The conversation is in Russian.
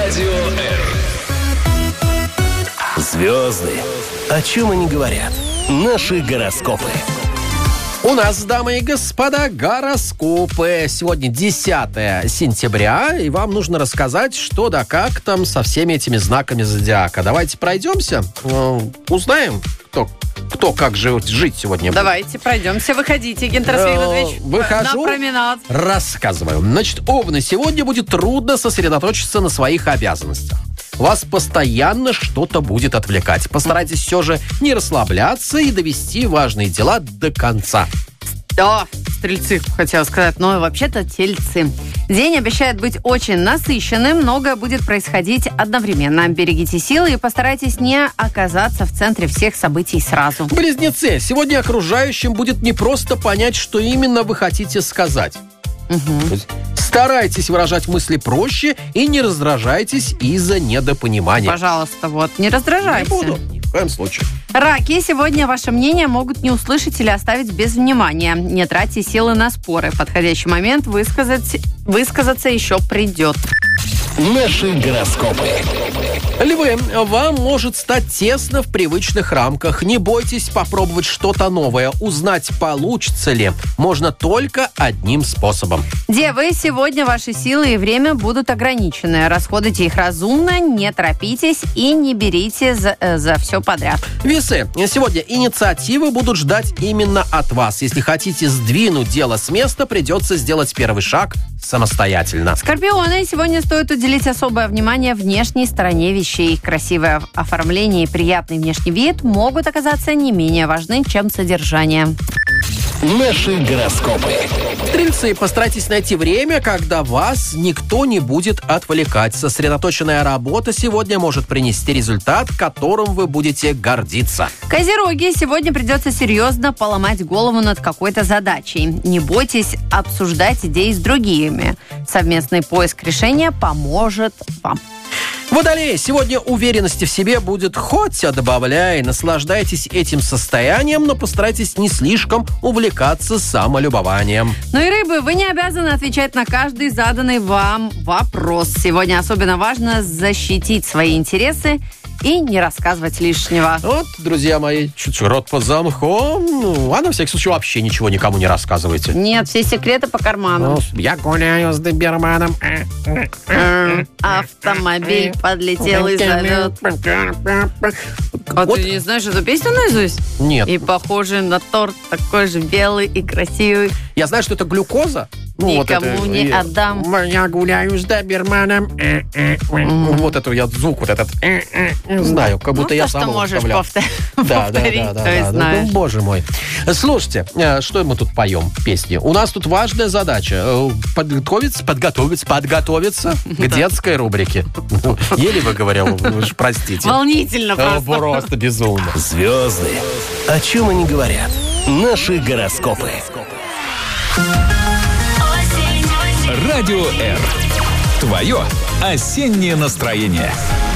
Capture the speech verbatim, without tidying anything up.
Радио R. Звезды. О чем они говорят? Наши гороскопы. У нас, дамы и господа, гороскопы. Сегодня десятое сентября, и вам нужно рассказать, что да как там со всеми этими знаками зодиака. Давайте пройдемся, э, узнаем, кто, кто как жить, жить сегодня будет. Давайте пройдемся. Выходите, Гентер Свигнудович, Выхожу, на променад. Рассказываю. Значит, Овны, сегодня будет трудно сосредоточиться на своих обязанностях. Вас постоянно что-то будет отвлекать. Постарайтесь все же не расслабляться и довести важные дела до конца. Да, стрельцы, хотела сказать, но вообще-то тельцы. День обещает быть очень насыщенным, многое будет происходить одновременно. Берегите силы и постарайтесь не оказаться в центре всех событий сразу. Близнецы, сегодня окружающим будет непросто понять, что именно вы хотите сказать. Угу. Старайтесь выражать мысли проще и не раздражайтесь из-за недопонимания. Пожалуйста, вот, не раздражайтесь. Не буду, ни в коем случае. Раки, сегодня ваше мнение могут не услышать или оставить без внимания. Не тратьте силы на споры. В подходящий момент высказать, высказаться еще придет. Наши гороскопы. Львы, вам может стать тесно в привычных рамках. Не бойтесь попробовать что-то новое. Узнать, получится ли, можно только одним способом. Девы, сегодня ваши силы и время будут ограничены. Расходуйте их разумно, не торопитесь и не берите за, э, за все подряд. Весы, сегодня инициативы будут ждать именно от вас. Если хотите сдвинуть дело с места, придется сделать первый шаг самостоятельно. Скорпионы, сегодня стоит уделить особое внимание внешней стороне вещей. Красивое оформление и приятный внешний вид могут оказаться не менее важны, чем содержание. Наши гороскопы. Стрельцы, постарайтесь найти время, когда вас никто не будет отвлекать. Сосредоточенная работа сегодня может принести результат, которым вы будете гордиться. Козероги, сегодня придется серьезно поломать голову над какой-то задачей. Не бойтесь обсуждать идеи с другими. Совместный поиск решения поможет вам. Водолеи, сегодня уверенности в себе будет хоть добавляй. Наслаждайтесь этим состоянием, но постарайтесь не слишком увлекаться самолюбованием. Ну и рыбы, вы не обязаны отвечать на каждый заданный вам вопрос. Сегодня особенно важно защитить свои интересы и не рассказывать лишнего. Вот, друзья мои, чуть рот под замком. Ну, а на всякий случай вообще ничего никому не рассказывайте. Нет, все секреты по карманам. Ну, я гуляю с доберманом. Автомобиль подлетел и зовет. А Вот. ты не знаешь эту песню наизусть? Нет. И похожий на торт, такой же белый и красивый. Я знаю, что это глюкоза. Ну, вот Никому это, не я, отдам. Я гуляю с доберманом. Mm. Вот это я звук вот этот. Знаю, как будто ну, я то, сам что его можешь вставлял. повтор... Да, повторить, да, да, то и да, да. знаешь. Ну, боже мой. Слушайте, что мы тут поем песни? У нас тут важная задача. Подготовиться, подготовиться, подготовиться к детской рубрике. Еле выговорил, вы уж простите. Волнительно просто. Просто безумно. Звезды. О чем они говорят? Наши гороскопы. Радио R. Твое осеннее настроение.